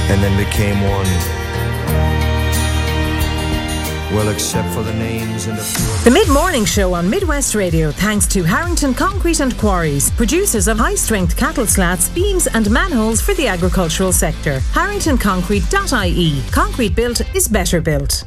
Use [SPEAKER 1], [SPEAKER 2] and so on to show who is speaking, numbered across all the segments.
[SPEAKER 1] and then became one. Well, except for the names and
[SPEAKER 2] the Mid-Morning Show on Midwest Radio, thanks to Harrington Concrete and Quarries, producers of high-strength cattle slats, beams and manholes for the agricultural sector. HarringtonConcrete.ie. Concrete built is better built.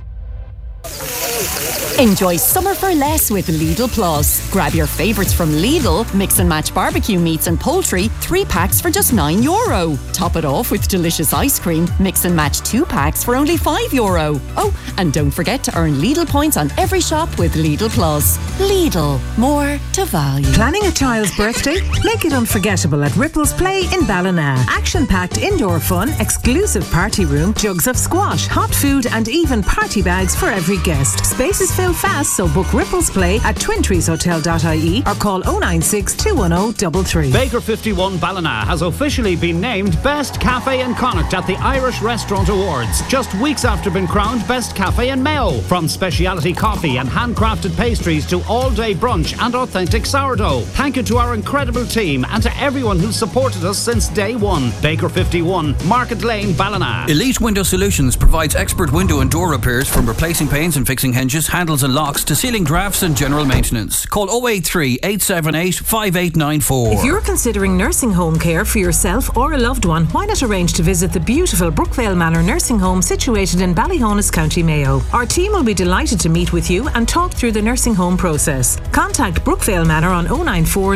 [SPEAKER 3] Enjoy summer for less with Lidl Plus. Grab your favourites from Lidl, mix and match barbecue meats and poultry, 3 packs for just €9. Top it off with delicious ice cream, mix and match 2 packs for only €5. Oh, and don't forget to earn Lidl points on every shop with Lidl Plus. Lidl, more to value.
[SPEAKER 2] Planning a child's birthday? Make it unforgettable at Ripples Play in Ballina. Action-packed indoor fun, exclusive party room, jugs of squash, hot food and even party bags for every guest. Spaces fill fast, so book Ripples Play at twintreeshotel.ie or call 096 210 33.
[SPEAKER 4] Baker 51 Ballina has officially been named Best Cafe in Connacht at the Irish Restaurant Awards, just weeks after being crowned Best Cafe in Mayo. From speciality coffee and handcrafted pastries to all-day brunch and authentic sourdough. Thank you to our incredible team and to everyone who's supported us since day one. Baker 51, Market Lane, Ballina.
[SPEAKER 5] Elite Window Solutions provides expert window and door repairs, from replacing panes and fixing hinges, handles and locks to ceiling drafts and general maintenance. Call 083 878 5894.
[SPEAKER 2] If you're considering nursing home care for yourself or a loved one, why not arrange to visit the beautiful Brookvale Manor Nursing Home situated in Ballyhonus, County Mayo. Our team will be delighted to meet with you and talk through the nursing home process. Contact Brookvale Manor on 094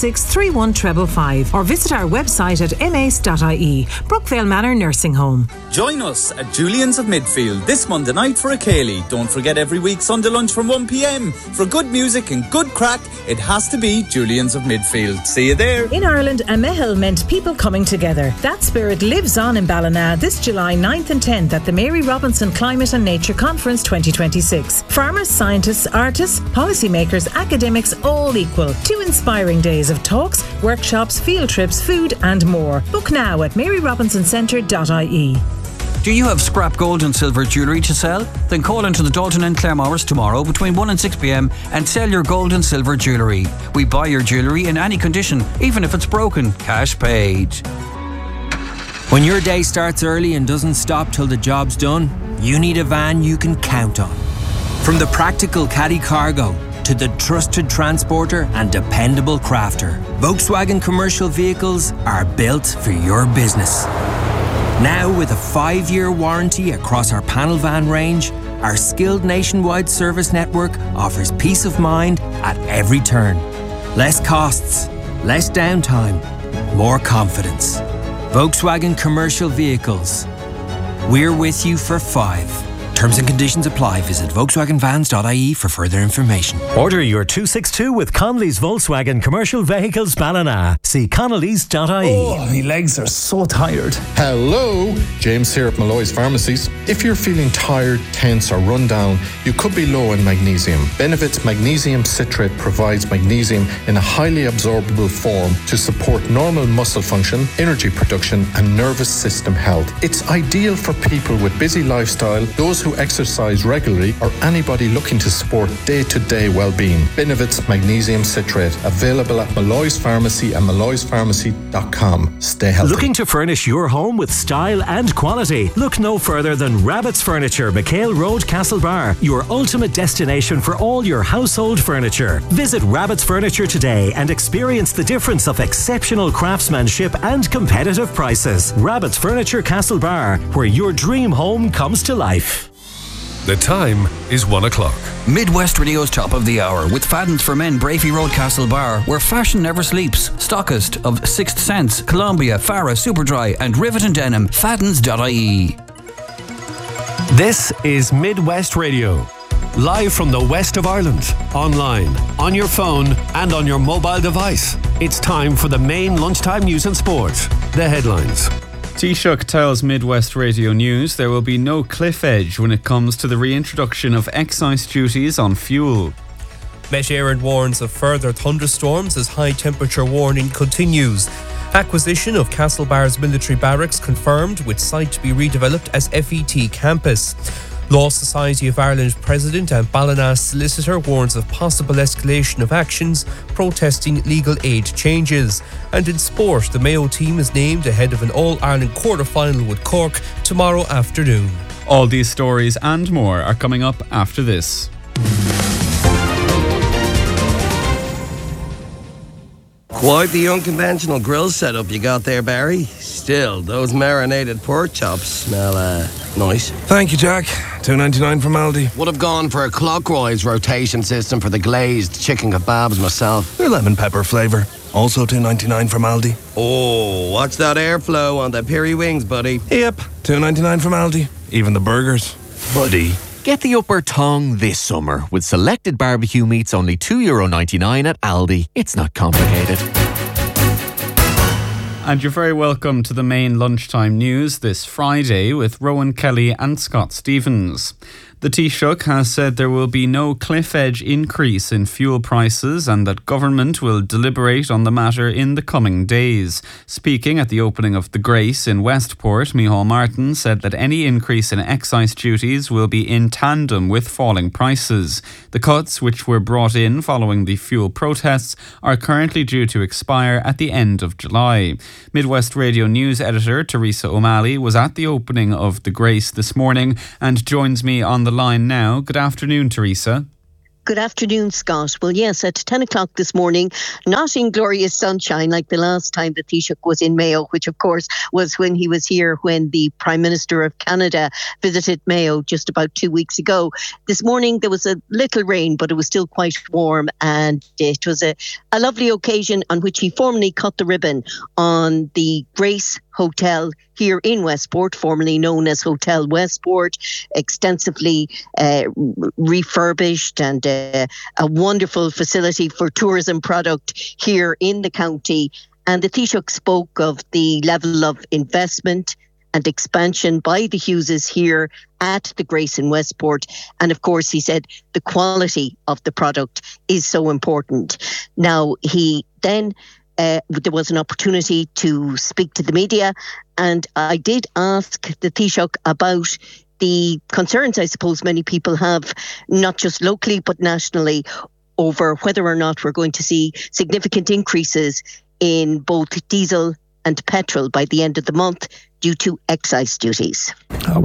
[SPEAKER 2] 9631 555 or visit our website at mace.ie. Brookvale Manor Nursing Home.
[SPEAKER 6] Join us at Julian's of Midfield this Monday night for a Cayley. Don't forget, every week Sunday lunch from 1pm. For good music and good crack, it has to be Julian's of Midfield. See you there.
[SPEAKER 2] In Ireland, a mehel meant people coming together. That spirit lives on in Ballina this July 9th and 10th at the Mary Robinson Climate and Nature Conference 2026. Farmers, scientists, artists, policymakers, academics, all equal. 2 inspiring days of talks, workshops, field trips, food and more. Book now at maryrobinsoncenter.ie.
[SPEAKER 5] Do you have scrap gold and silver jewellery to sell? Then call into the Dalton and Claremorris tomorrow between 1 and 6pm and sell your gold and silver jewellery. We buy your jewellery in any condition, even if it's broken. Cash paid.
[SPEAKER 7] When your day starts early and doesn't stop till the job's done, you need a van you can count on. From the practical caddy cargo to the trusted transporter and dependable crafter, Volkswagen commercial vehicles are built for your business. Now, with a 5-year warranty across our panel van range, our skilled nationwide service network offers peace of mind at every turn. Less costs, less downtime, more confidence. Volkswagen Commercial Vehicles. We're with you for 5. Terms and conditions apply. Visit VolkswagenVans.ie for further information.
[SPEAKER 8] Order your 262 with Connolly's Volkswagen Commercial Vehicles Ballina. See Connolly's.ie.
[SPEAKER 9] Oh, my legs are so tired.
[SPEAKER 10] Hello, James here at Malloy's Pharmacies. If you're feeling tired, tense or run down, you could be low in magnesium. Benefit's magnesium citrate provides magnesium in a highly absorbable form to support normal muscle function, energy production and nervous system health. It's ideal for people with busy lifestyle, those who exercise regularly or anybody looking to support day-to-day well-being. Benevit's Magnesium Citrate, available at Malloy's Pharmacy and malloyspharmacy.com. Stay healthy.
[SPEAKER 8] Looking to furnish your home with style and quality? Look no further than Rabbit's Furniture, McHale Road, Castlebar, your ultimate destination for all your household furniture. Visit Rabbit's Furniture today and experience the difference of exceptional craftsmanship and competitive prices. Rabbit's Furniture, Castlebar, where your dream home comes to life.
[SPEAKER 11] The time is 1 o'clock.
[SPEAKER 5] Midwest Radio's Top of the Hour with Fadden's for Men, Brafey Road, Castlebar, where fashion never sleeps. Stockist of Sixth Sense, Columbia, Farah, Superdry and Rivet and Denim. Faddens.ie.
[SPEAKER 11] This is Midwest Radio. Live from the west of Ireland. Online, on your phone and on your mobile device. It's time for the main lunchtime news and sport. The headlines.
[SPEAKER 12] Taoiseach tells Midwest Radio News there will be no cliff edge when it comes to the reintroduction of excise duties on fuel.
[SPEAKER 13] Met Éireann warns of further thunderstorms as high temperature warning continues. Acquisition of Castlebar's military barracks confirmed, with site to be redeveloped as FET campus. Law Society of Ireland President and Ballina solicitor warns of possible escalation of actions protesting legal aid changes. And in sport, the Mayo team is named ahead of an All-Ireland quarter-final with Cork tomorrow afternoon.
[SPEAKER 12] All these stories and more are coming up after this.
[SPEAKER 14] Quite the unconventional grill setup you got there, Barry. Still, those marinated pork chops smell nice.
[SPEAKER 15] Thank you, Jack. $2.99 from Aldi.
[SPEAKER 14] Would have gone for a clockwise rotation system for the glazed chicken kebabs myself.
[SPEAKER 15] They're lemon pepper flavour. Also $2.99 from Aldi.
[SPEAKER 14] Oh, watch that airflow on the piri wings, buddy.
[SPEAKER 15] Yep, $2.99 from Aldi. Even the burgers. Buddy.
[SPEAKER 16] Get the upper tongue this summer with selected barbecue meats only €2.99 at Aldi. It's not complicated.
[SPEAKER 12] And you're very welcome to the main lunchtime news this Friday with Rowan Kelly and Scott Stevens. The Taoiseach has said there will be no cliff edge increase in fuel prices and that government will deliberate on the matter in the coming days. Speaking at the opening of the Grace in Westport, Micheál Martin said that any increase in excise duties will be in tandem with falling prices. The cuts, which were brought in following the fuel protests, are currently due to expire at the end of July. Midwest Radio News editor Teresa O'Malley was at the opening of the Grace this morning and joins me on the line now. Good afternoon, Teresa.
[SPEAKER 17] Good afternoon, Scott. Well, yes, at 10 o'clock this morning, not in glorious sunshine like the last time the Taoiseach was in Mayo, which of course was when he was here when the Prime Minister of Canada visited Mayo just about 2 weeks ago. This morning there was a little rain, but it was still quite warm, and it was a lovely occasion on which he formally cut the ribbon on the Grace Hotel here in Westport, formerly known as Hotel Westport, extensively refurbished and a wonderful facility for tourism product here in the county. And the Taoiseach spoke of the level of investment and expansion by the Hugheses here at the Grace in Westport. And of course, he said the quality of the product is so important. Now, he then there was an opportunity to speak to the media, and I did ask the Taoiseach about the concerns I suppose many people have, not just locally but nationally, over whether or not we're going to see significant increases in both diesel and petrol by the end of the month due to excise duties.
[SPEAKER 9] There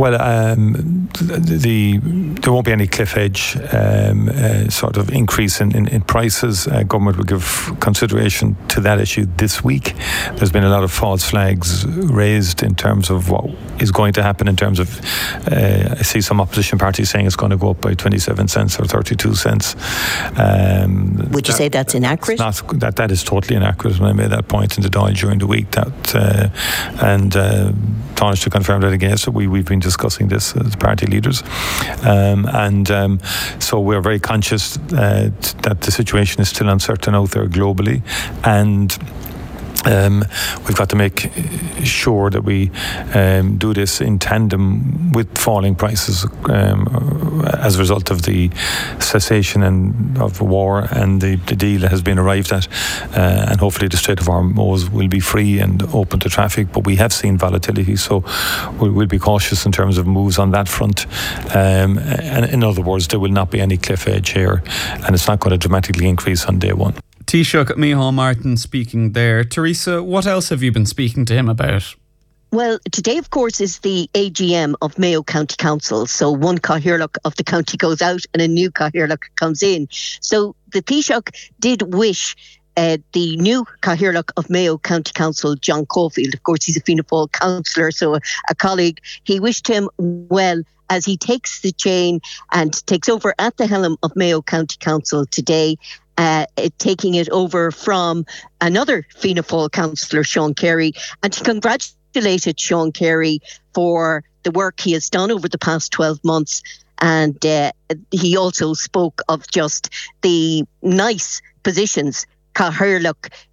[SPEAKER 9] won't be any cliff edge sort of increase in prices. Government will give consideration to that issue this week. There's been a lot of false flags raised in terms of what is going to happen in terms of, I see some opposition parties saying it's going to go up by 27 cents or 32 cents.
[SPEAKER 17] Would you say that's inaccurate?
[SPEAKER 9] That is totally inaccurate, and I made that point in the Dáil during the week. Taoiseach confirmed that again, so we've been discussing this as party leaders. So we're very conscious that the situation is still uncertain out there globally, and we've got to make sure that we do this in tandem with falling prices as a result of the cessation of war and the deal that has been arrived at, and hopefully the Strait of Hormuz will be free and open to traffic. But we have seen volatility, so we'll be cautious in terms of moves on that front. And in other words, there will not be any cliff edge here, and it's not going to dramatically increase on day one.
[SPEAKER 12] Taoiseach Micheál Martin speaking there. Teresa, what else have you been speaking to him about?
[SPEAKER 17] Well, today, of course, is the AGM of Mayo County Council. So one Cathaoirleach of the county goes out and a new Cathaoirleach comes in. So the Taoiseach did wish the new Cathaoirleach of Mayo County Council, John Caulfield, of course, he's a Fianna Fáil councillor, so a colleague, he wished him well as he takes the chain and takes over at the helm of Mayo County Council today, taking it over from another Fianna Fáil councillor, Sean Carey, and he congratulated Sean Carey for the work he has done over the past 12 months. And he also spoke of just the nice positions Cathaoirleach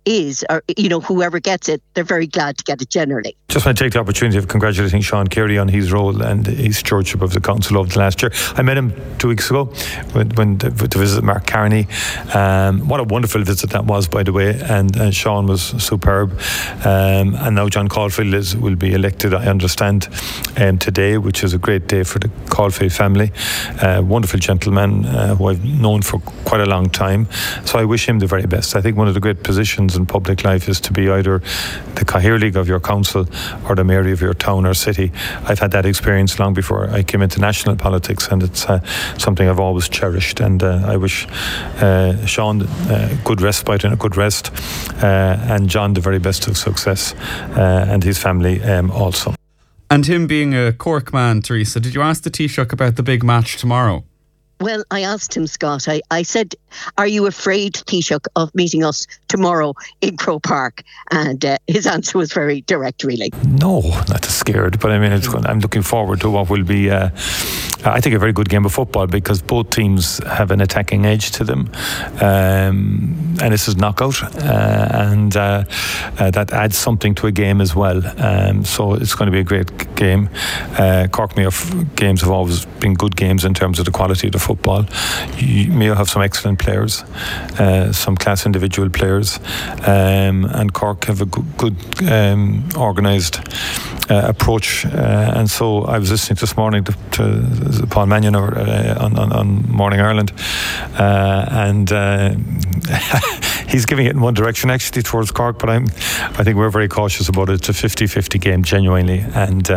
[SPEAKER 17] is, or whoever gets it, they're very glad to get it generally.
[SPEAKER 9] Just want to take the opportunity of congratulating Sean Carey on his role and his stewardship of the council over the last year. I met him 2 weeks ago when to visit Mark Carney. What a wonderful visit that was, by the way, and Sean was superb. And now John Caulfield will be elected, I understand, today, which is a great day for the Caulfield family. Wonderful gentleman who I've known for quite a long time. So I wish him the very best. I think one of the great positions in public life is to be either the Cathaoirleach of your council or the mayor of your town or city. I've had that experience long before I came into national politics, and it's something I've always cherished. And I wish Sean good respite and a good rest, and John the very best of success, and his family also.
[SPEAKER 12] And him being a Cork man, Teresa, did you ask the Taoiseach about the big match tomorrow?
[SPEAKER 17] Well, I asked him, Scott, I said, are you afraid, Taoiseach, of meeting us tomorrow in Croke Park? And his answer was very direct, really.
[SPEAKER 9] No, not scared, but I mean, I'm looking forward to what will be, I think, a very good game of football, because both teams have an attacking edge to them. And this is knockout, and that adds something to a game as well. So it's going to be a great game. Cork Mayo games have always been good games in terms of the quality of the football. Mayo have some excellent players, some class individual players, and Cork have a good organised approach. And so I was listening this morning to Paul Mannion on Morning Ireland, and he's giving it in one direction actually towards Cork, but I think we're very cautious about it. It's a 50-50 game genuinely, and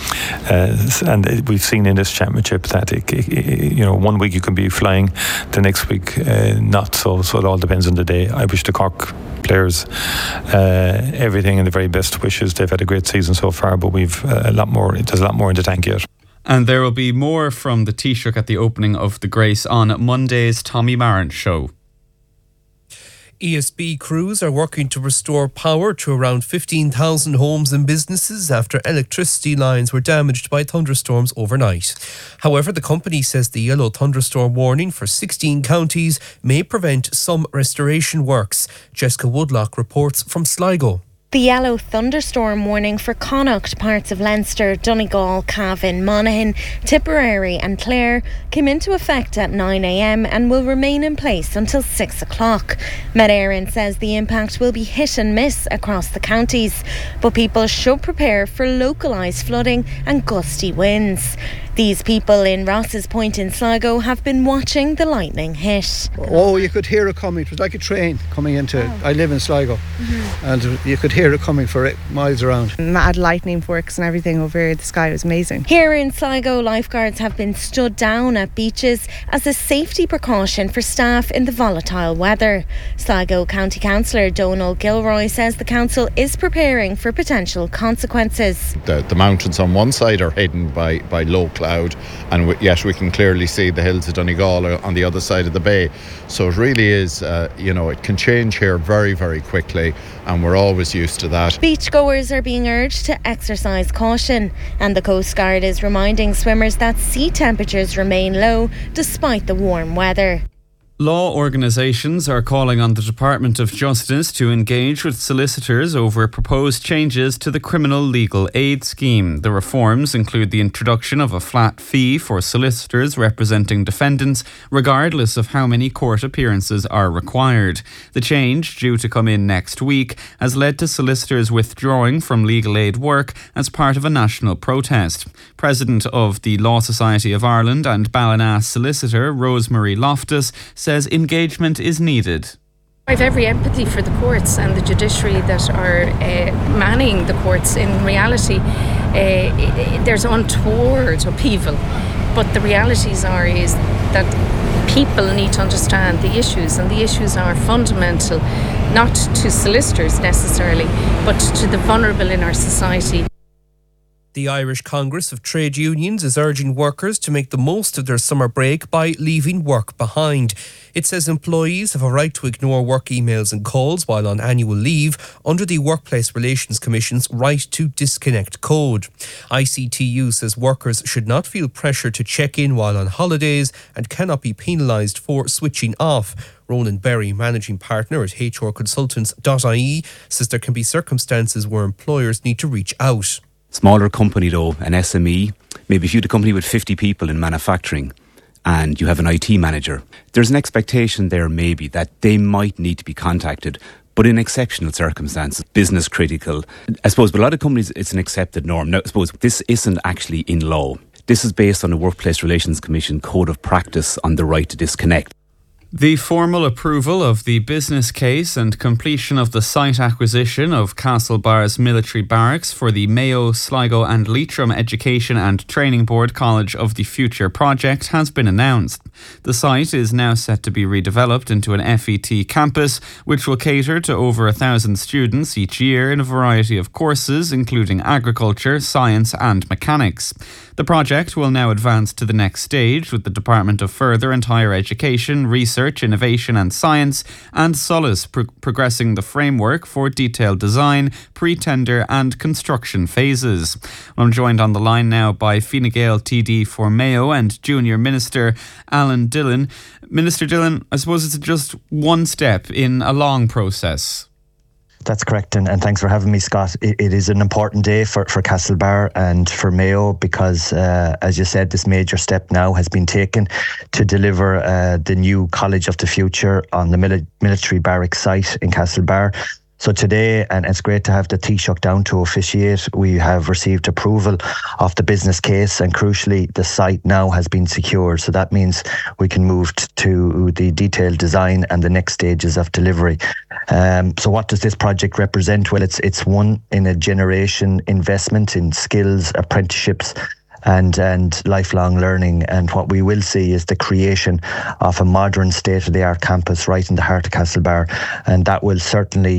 [SPEAKER 9] we've seen in this championship that one week you can be flying, the next week not. So it all depends on the day. I wish the Cork players everything and the very best wishes. They've had a great season so far, but we've a lot more. There's a lot more in the tank yet.
[SPEAKER 12] And there will be more from the Taoiseach at the opening of the Grace on Monday's Tommy Marrant show.
[SPEAKER 13] ESB crews are working to restore power to around 15,000 homes and businesses after electricity lines were damaged by thunderstorms overnight. However, the company says the yellow thunderstorm warning for 16 counties may prevent some restoration works. Jessica Woodlock reports from Sligo.
[SPEAKER 18] The yellow thunderstorm warning for Connacht, parts of Leinster, Donegal, Cavan, Monaghan, Tipperary and Clare came into effect at 9 a.m. and will remain in place until 6 o'clock. Met Éireann says the impact will be hit and miss across the counties, but people should prepare for localised flooding and gusty winds. These people in Ross's Point in Sligo have been watching the lightning hit.
[SPEAKER 19] Oh, you could hear it coming. It was like a train coming into... I live in Sligo, and you could hear it coming for miles around.
[SPEAKER 20] Mad lightning works and everything over here. The sky was amazing.
[SPEAKER 18] Here in Sligo, lifeguards have been stood down at beaches as a safety precaution for staff in the volatile weather. Sligo County Councillor Donal Gilroy says the council is preparing for potential consequences.
[SPEAKER 21] The mountains on one side are hidden by low cloud, and yet we can clearly see the hills of Donegal on the other side of the bay. So it really is, it can change here very, very quickly, and we're always used to that.
[SPEAKER 18] Beachgoers are being urged to exercise caution, and the Coast Guard is reminding swimmers that sea temperatures remain low despite the warm weather.
[SPEAKER 12] Law organisations are calling on the Department of Justice to engage with solicitors over proposed changes to the criminal legal aid scheme. The reforms include the introduction of a flat fee for solicitors representing defendants, regardless of how many court appearances are required. The change, due to come in next week, has led to solicitors withdrawing from legal aid work as part of a national protest. President of the Law Society of Ireland and Ballina solicitor Rosemary Loftus says engagement is needed.
[SPEAKER 22] I have every empathy for the courts and the judiciary that are manning the courts. In reality, there's untoward upheaval, but the realities is that people need to understand the issues, and the issues are fundamental, not to solicitors necessarily, but to the vulnerable in our society.
[SPEAKER 13] The Irish Congress of Trade Unions is urging workers to make the most of their summer break by leaving work behind. It says employees have a right to ignore work emails and calls while on annual leave under the Workplace Relations Commission's right to disconnect code. ICTU says workers should not feel pressure to check in while on holidays and cannot be penalised for switching off. Ronan Berry, managing partner at HRconsultants.ie, says there can be circumstances where employers need to reach out.
[SPEAKER 1] Smaller company though, an SME, maybe if you had a company with 50 people in manufacturing and you have an IT manager, there's an expectation there maybe that they might need to be contacted, but in exceptional circumstances, business critical. I suppose with a lot of companies it's an accepted norm. Now I suppose this isn't actually in law. This is based on the Workplace Relations Commission Code of Practice on the right to disconnect.
[SPEAKER 12] The formal approval of the business case and completion of the site acquisition of Castlebar's military barracks for the Mayo, Sligo and Leitrim Education and Training Board College of the Future project has been announced. The site is now set to be redeveloped into an FET campus, which will cater to over 1,000 students each year in a variety of courses, including agriculture, science and mechanics. The project will now advance to the next stage with the Department of Further and Higher Education, Research, Innovation and Science and Solace progressing the framework for detailed design, pre-tender and construction phases. I'm joined on the line now by Fine Gael TD for Mayo and Junior Minister Alan Dillon. Minister Dillon, I suppose it's just one step in a long process.
[SPEAKER 3] That's correct, and thanks for having me, Scott. It is an important day for Castlebar and for Mayo because, as you said, this major step now has been taken to deliver the new College of the Future on the military barracks site in Castlebar. So today, and it's great to have the Taoiseach down to officiate, we have received approval of the business case and crucially the site now has been secured. So that means we can move to the detailed design and the next stages of delivery. So what does this project represent? Well, it's one in a generation investment in skills, apprenticeships and lifelong learning. And what we will see is the creation of a modern state-of-the-art campus right in the heart of Castlebar. And that will certainly